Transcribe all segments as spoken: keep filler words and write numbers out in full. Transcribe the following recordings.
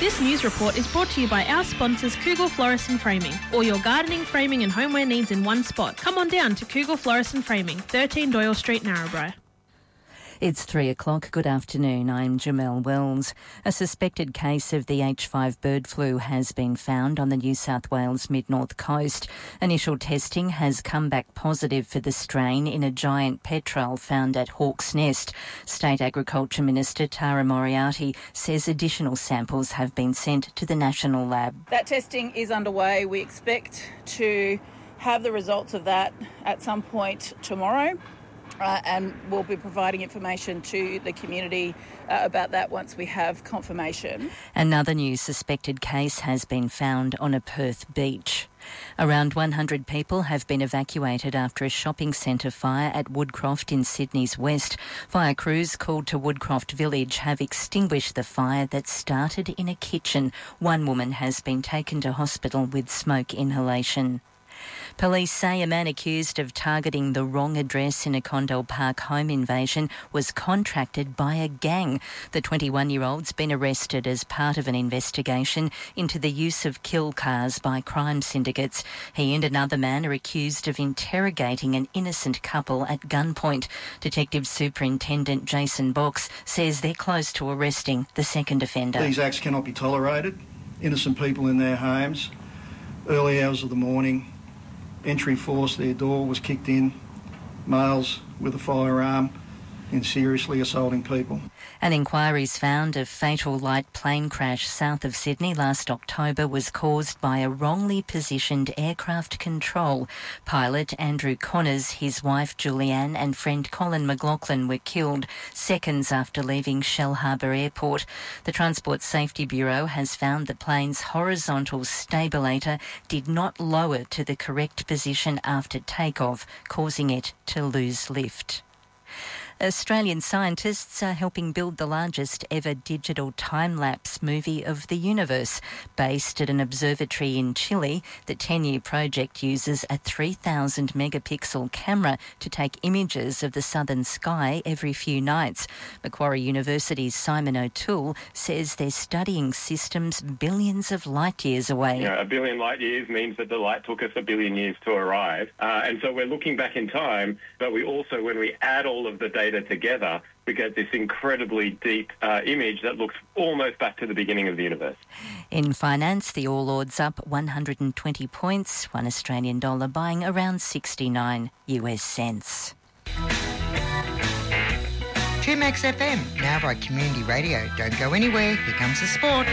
This news report is brought to you by our sponsors Kugel Florist and Framing. All your gardening, framing and homeware needs in one spot. Come on down to Kugel Florist and Framing, thirteen Doyle Street, Narrabri. It's three o'clock. Good afternoon. I'm Jamelle Wells. A suspected case of the H five bird flu has been found on the New South Wales mid-north coast. Initial testing has come back positive for the strain in a giant petrel found at Hawk's Nest. State Agriculture Minister Tara Moriarty says additional samples have been sent to the National Lab. That testing is underway. We expect to have the results of that at some point tomorrow. Uh, and we'll be providing information to the community uh, about that once we have confirmation. Another new suspected case has been found on a Perth beach. Around one hundred people have been evacuated after a shopping centre fire at Woodcroft in Sydney's west. Fire crews called to Woodcroft Village have extinguished the fire that started in a kitchen. One woman has been taken to hospital with smoke inhalation. Police say a man accused of targeting the wrong address in a Condell Park home invasion was contracted by a gang. The twenty-one-year-old's been arrested as part of an investigation into the use of kill cars by crime syndicates. He and another man are accused of interrogating an innocent couple at gunpoint. Detective Superintendent Jason Box says they're close to arresting the second offender. These acts cannot be tolerated. Innocent people in their homes, early hours of the morning, entering force, their door was kicked in, males with a firearm in seriously assaulting people. An inquiry's found a fatal light plane crash south of Sydney last October was caused by a wrongly positioned aircraft control. Pilot Andrew Connors, his wife Julianne and friend Colin McLaughlin were killed seconds after leaving Shellharbour Airport. The Transport Safety Bureau has found the plane's horizontal stabilator did not lower to the correct position after takeoff, causing it to lose lift. Australian scientists are helping build the largest ever digital time-lapse movie of the universe. Based at an observatory in Chile, the ten-year project uses a three thousand megapixel camera to take images of the southern sky every few nights. Macquarie University's Simon O'Toole says they're studying systems billions of light years away. You know, a billion light years means that the light took us a billion years to arrive. Uh, and so we're looking back in time, but we also, when we add all of the data together, we get this incredibly deep uh, image that looks almost back to the beginning of the universe. In finance, the All Ords up one hundred twenty points, one Australian dollar buying around sixty-nine US cents. two Max F M, now by Community Radio. Don't go anywhere, here comes the sport.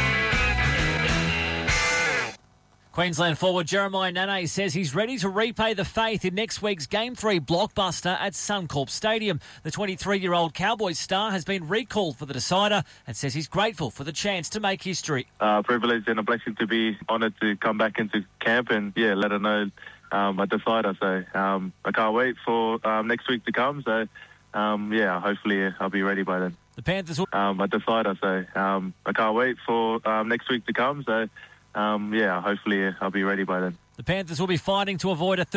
Queensland forward Jeremiah Nane says he's ready to repay the faith in next week's Game three blockbuster at Suncorp Stadium. The twenty-three-year-old Cowboys star has been recalled for the decider and says he's grateful for the chance to make history. Uh, privilege and a blessing to be honoured to come back into camp and, yeah, let her know um, a decider. So um, I can't wait for um, next week to come. So, um, yeah, hopefully I'll be ready by then. The Panthers will... Um, a decider. So um, I can't wait for um, next week to come. So, Um, yeah, hopefully I'll be ready by then. The Panthers will be fighting to avoid a